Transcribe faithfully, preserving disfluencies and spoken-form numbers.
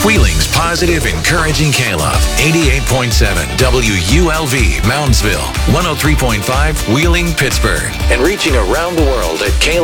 Wheeling's positive, encouraging K-Love. eighty-eight point seven W U L V, Moundsville. one oh three point five, Wheeling, Pittsburgh. And reaching around the world at K